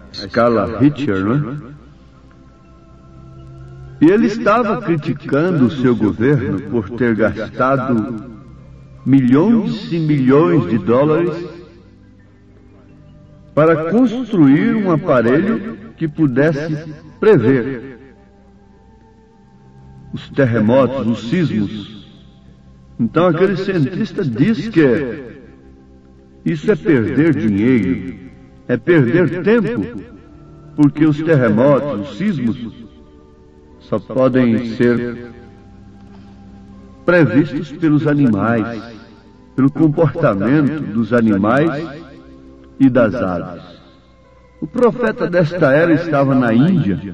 escala Richter, não é? E ele estava criticando o seu governo por ter gastado milhões e milhões de dólares para construir um aparelho que pudesse prever os terremotos, os sismos. Então aquele cientista diz que isso é perder dinheiro, é perder tempo, porque os terremotos, os sismos, só podem ser previstos pelos animais, pelo comportamento dos animais e das aves. O profeta desta era estava na Índia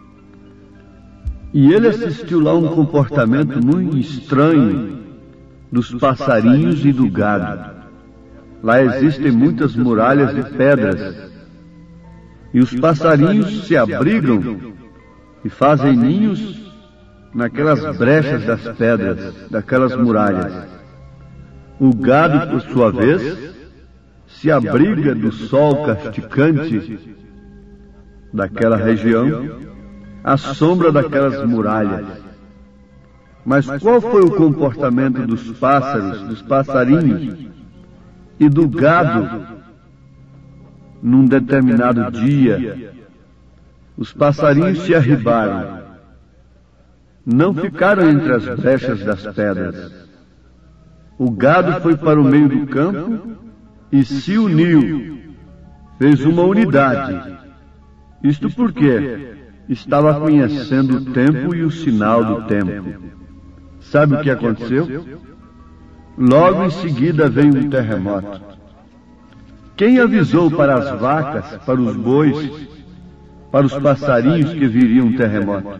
e ele assistiu lá um comportamento muito estranho dos passarinhos e do gado. Lá existem muitas muralhas de pedras e os passarinhos se abrigam e fazem ninhos naquelas brechas das pedras, daquelas muralhas. O gado, por sua vez, se abriga do sol casticante daquela região, à sombra daquelas muralhas. Mas qual foi o comportamento dos pássaros, dos passarinhos e do gado num determinado dia? Os passarinhos se arribaram, não ficaram entre as brechas das pedras. O gado foi para o meio do campo e se uniu, fez uma unidade. Isto porque estava conhecendo o tempo e o sinal do tempo. Sabe o que aconteceu? Logo em seguida veio um terremoto. Quem avisou para as vacas, para os bois, para os passarinhos que viria um terremoto?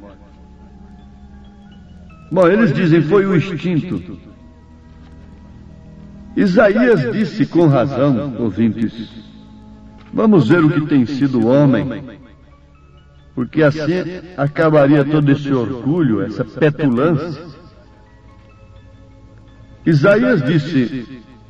Bom, eles dizem, foi o instinto. Isaías disse com razão, ouvintes, vamos ver o que tem sido o homem, porque assim acabaria todo esse orgulho, essa petulância. Isaías disse,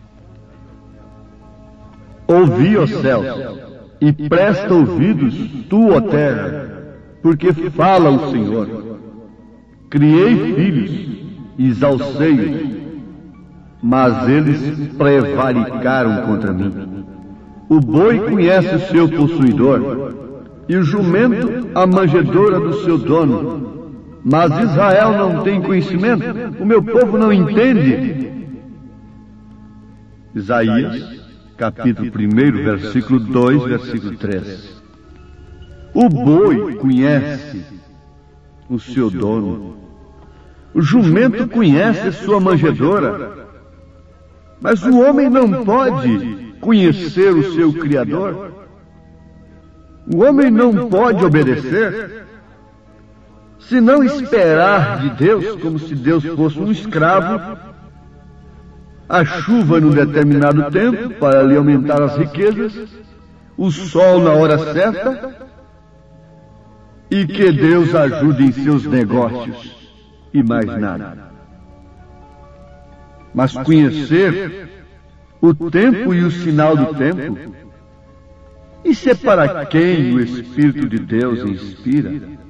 ouvi, ó céus, e presta ouvidos, tu, ó terra, porque fala o Senhor. Criei filhos, exalcei-os, mas eles prevaricaram contra mim. O boi conhece o seu possuidor, e o jumento a manjedoura do seu dono. Mas Israel não tem conhecimento, o meu povo não entende. Isaías, capítulo 1, versículo 2, versículo 3. O boi conhece o seu dono, o jumento conhece sua manjedoura, mas o homem não pode conhecer o seu Criador. O homem não pode obedecer, se não esperar de Deus, como se Deus fosse um escravo, a chuva num determinado tempo para lhe aumentar as riquezas, o sol na hora certa, e que Deus ajude em seus negócios, e mais nada. Mas conhecer o tempo e o sinal do tempo, isso é para quem o Espírito de Deus inspira.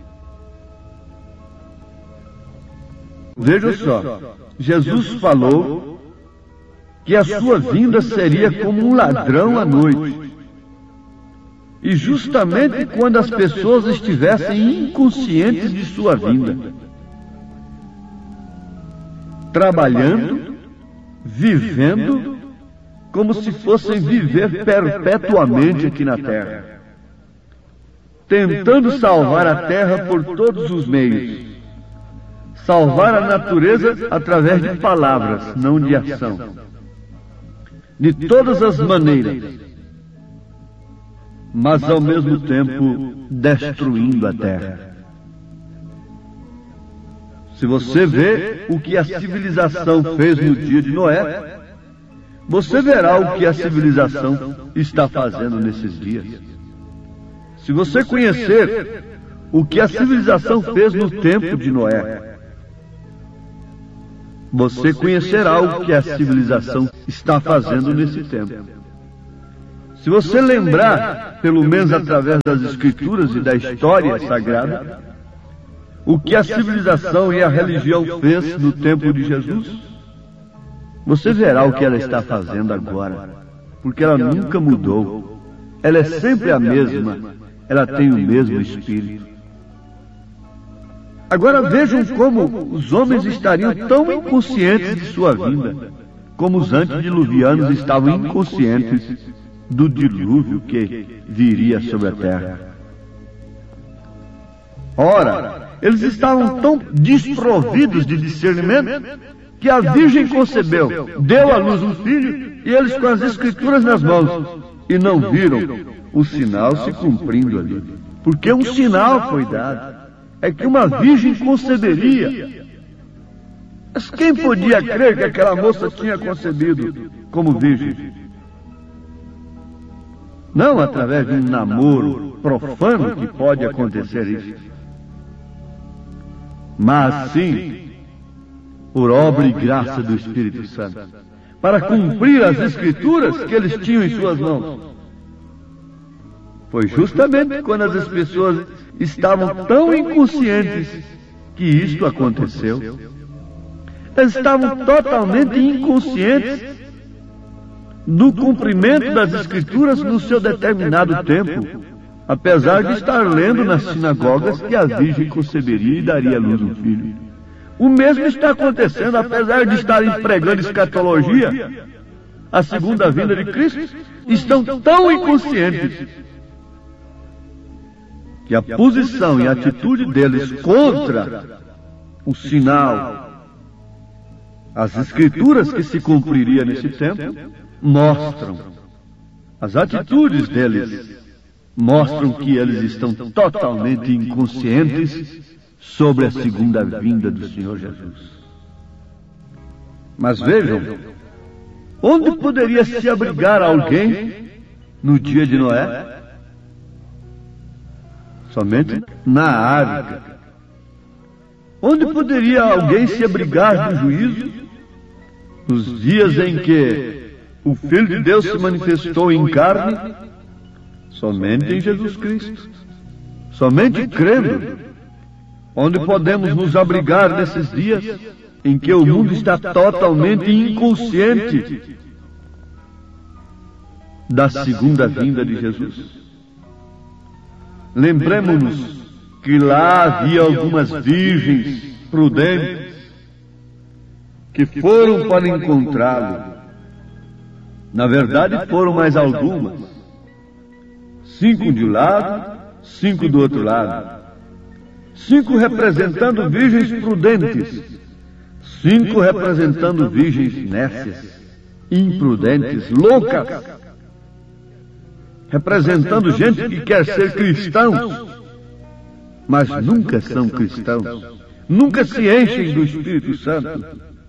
Veja só, Jesus falou que a sua vinda seria como um ladrão à noite. E justamente quando as pessoas estivessem inconscientes de sua vinda, trabalhando, vivendo, como se fossem viver perpetuamente aqui na terra, tentando salvar a terra por todos os meios, salvar a natureza através de palavras, não de ação, de todas as maneiras, mas ao mesmo tempo destruindo a terra. Se você vê o que a civilização fez no dia de Noé, você verá o que a civilização está fazendo nesses dias. Se você conhecer o que a civilização fez no tempo de Noé, você conhecerá o que a civilização está fazendo nesse tempo. Se você lembrar, pelo menos através das Escrituras e da história sagrada, o que a civilização e a religião fez no tempo de Jesus, você verá o que ela está fazendo agora, porque ela nunca mudou. Ela é sempre a mesma, ela tem o mesmo espírito. Agora vejam como os homens estariam tão inconscientes de sua vinda, como os antediluvianos estavam inconscientes do dilúvio que viria sobre a terra. Ora, eles estavam tão desprovidos de discernimento que a Virgem concebeu, deu à luz um filho, e eles com as Escrituras nas mãos, e não viram o sinal se cumprindo ali. Porque um sinal foi dado, é que uma virgem conceberia. Mas quem podia crer que aquela moça tinha concebido como virgem? Não através de um namoro profano que pode acontecer isso, mas sim por obra e graça do Espírito Santo, para cumprir as Escrituras que eles tinham em suas mãos. Foi justamente quando as pessoas estavam tão inconscientes que isto aconteceu. Eles estavam totalmente inconscientes do cumprimento das Escrituras no seu determinado tempo, apesar de estar lendo nas sinagogas que a Virgem conceberia e daria à luz um filho. O mesmo está acontecendo, apesar de estarem pregando escatologia, a segunda vinda de Cristo, estão tão inconscientes que a posição e a atitude deles contra o sinal, as Escrituras que se cumpriria nesse tempo, mostram, as atitudes deles mostram que eles estão totalmente inconscientes sobre a segunda vinda do Senhor Jesus. Mas vejam, onde poderia se abrigar alguém no dia de Noé? Somente na arca. Onde poderia alguém se abrigar do juízo? Nos dias em que o Filho de Deus se manifestou em carne? Somente em Jesus Cristo. Somente crendo. Onde podemos nos abrigar nesses dias em que o mundo está totalmente inconsciente da segunda vinda de Jesus? Lembremos-nos que lá havia algumas virgens prudentes que foram para encontrá-lo. Na verdade, foram mais algumas. 5 de um lado, 5 do outro lado. 5 representando virgens prudentes, 5 representando virgens nécias, imprudentes, loucas, representando gente que quer ser cristãos, mas nunca são cristãos, nunca se enchem do Espírito Santo.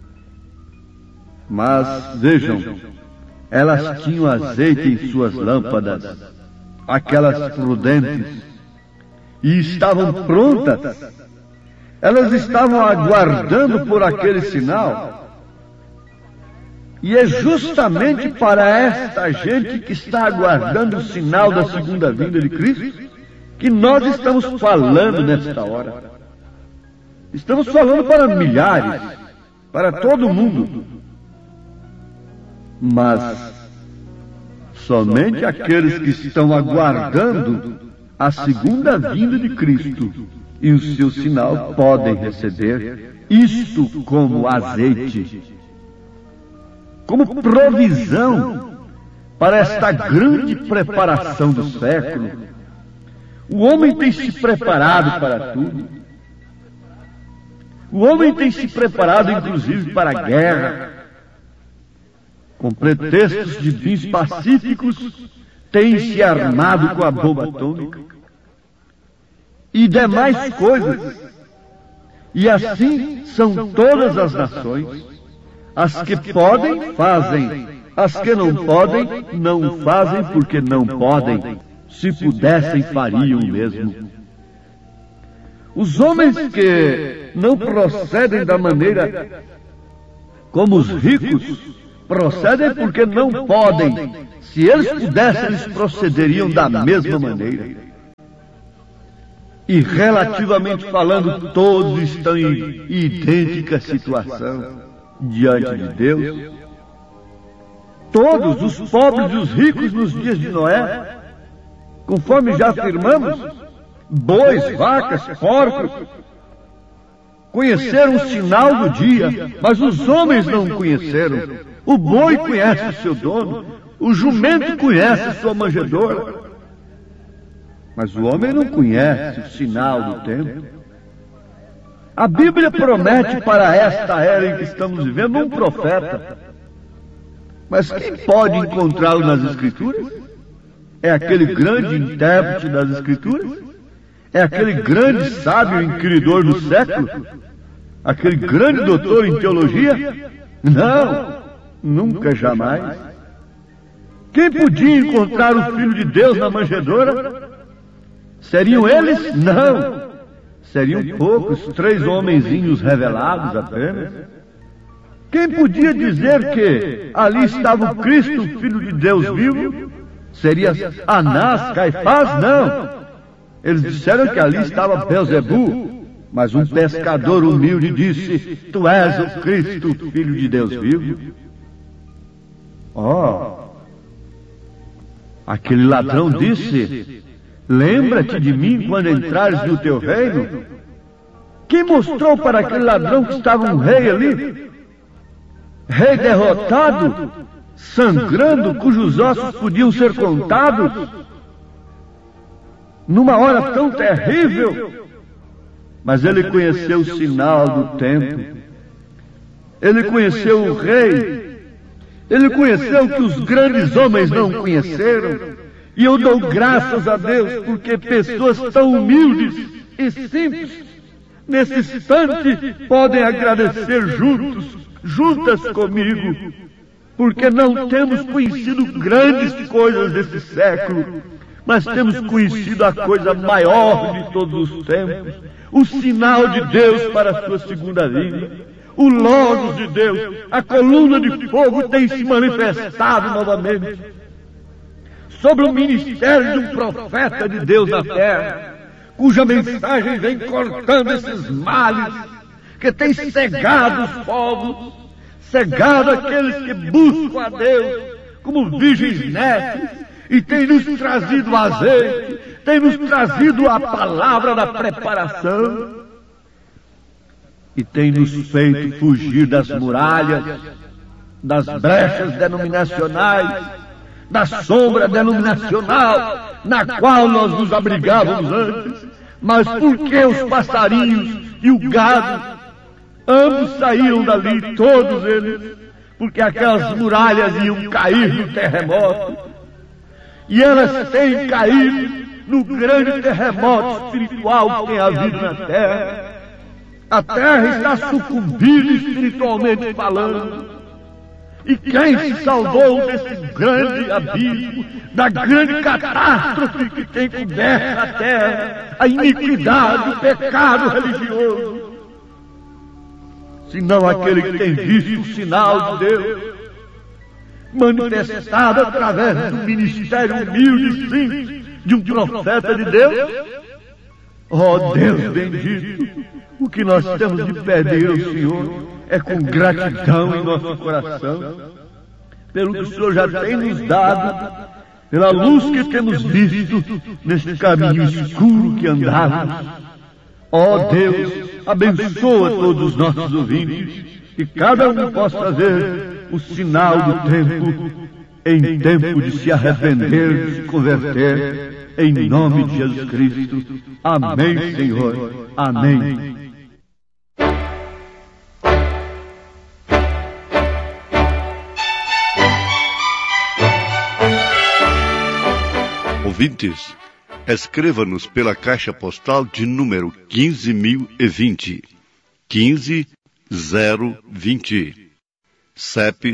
Mas vejam, elas tinham azeite em suas lâmpadas, aquelas prudentes, e estavam prontas. Elas estavam aguardando por aquele sinal. E é justamente para esta gente que está aguardando o sinal da segunda vinda de Cristo que nós estamos falando nesta hora. Estamos falando para milhares, para todo mundo. Mas somente aqueles que estão aguardando a segunda vinda de Cristo e o seu sinal podem receber isto como azeite, como provisão para esta grande preparação do século. O homem tem se preparado para tudo. O homem tem se preparado inclusive para a guerra. Com pretextos de fins pacíficos, tem se armado com a bomba atômica e demais coisas. E assim são todas as nações. As que podem, fazem. As que não podem, não fazem porque não podem. Se pudessem, fariam o mesmo. Os homens que não procedem da maneira como os ricos Procedem porque não podem. Se eles pudessem, eles procederiam da mesma maneira. E relativamente falando, todos estão em idêntica situação diante de Deus. Todos, os pobres e os ricos nos dias de Noé, conforme já afirmamos, bois, vacas, porcos, conheceram o sinal do dia, mas os homens não conheceram. O boi conhece o seu dono, o jumento conhece sua manjedoura, mas o homem não conhece o sinal do tempo. A Bíblia promete para esta era em que estamos vivendo um profeta, mas quem pode encontrá-lo nas Escrituras? É aquele grande intérprete das Escrituras? É aquele grande sábio inquiridor do século? Aquele grande doutor em teologia? Não, nunca, jamais. Quem podia encontrar o Filho de Deus na manjedoura? Seriam eles? Não. Seriam poucos, 3 homenzinhos revelados apenas. Quem podia dizer que ali estava o Cristo, o Filho de Deus vivo? Seria Anás, Caifás? Não. Eles disseram que ali estava Belzebu, mas um pescador humilde disse: Tu és o Cristo, o Filho de Deus vivo. Aquele ladrão disse: Lembra-te de mim quando entrares no teu reino. Quem mostrou para aquele ladrão que estava um rei ali? Rei derrotado, sangrando, cujos ossos podiam ser contados, numa hora tão terrível. Mas ele conheceu o sinal do tempo. Ele conheceu o rei. Ele conheceu o que os grandes homens não conheceram. E eu dou graças a Deus porque pessoas tão humildes e simples, nesse instante, podem agradecer juntas comigo, porque não temos conhecido grandes coisas desse século, mas temos conhecido a coisa maior de todos os tempos, o sinal de Deus para a sua segunda vinda. O Logos de Deus, a coluna de fogo, tem se manifestado novamente sobre o ministério de um profeta de Deus na terra, cuja mensagem vem cortando esses males que tem cegado os povos, cegado aqueles que buscam a Deus como virgens nécias, e tem nos trazido azeite, tem nos trazido a palavra da preparação, e tem nos feito fugir das muralhas, das brechas denominacionais, da sombra denominacional na qual nós nos abrigávamos antes. Mas porque os passarinhos e o gado, ambos saíram dali, todos eles, porque aquelas muralhas iam cair no terremoto, e elas têm caído no grande terremoto espiritual que tem havido na terra. A terra está sucumbindo espiritualmente falando. E quem se salvou desse grande abismo, da grande catástrofe que tem coberto a terra, a iniquidade, o pecado religioso, senão aquele que tem visto o sinal de Deus, manifestado através do ministério humilde e simples de um profeta de Deus? Oh Deus bendito, o que nós temos de pedir ao Senhor é com gratidão em nosso coração, pelo que o Senhor já tem nos dado, pela luz que temos visto neste caminho escuro que andamos. Ó Deus, abençoa todos os nossos ouvintes, que cada um possa ver o sinal do tempo, em tempo de se arrepender, de se converter, em nome de Jesus Cristo. Amém, Senhor. Amém. Ouvintes, escreva-nos pela caixa postal de número 15.020, 15020, CEP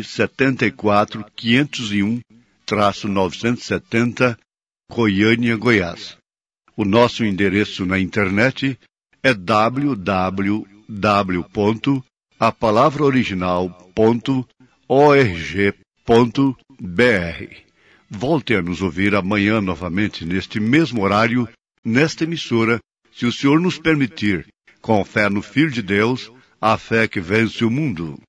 74.501-970, Goiânia, Goiás. O nosso endereço na internet é www.apalavraoriginal.org. Volte a nos ouvir amanhã novamente, neste mesmo horário, nesta emissora, se o Senhor nos permitir, com fé no Filho de Deus, a fé que vence o mundo.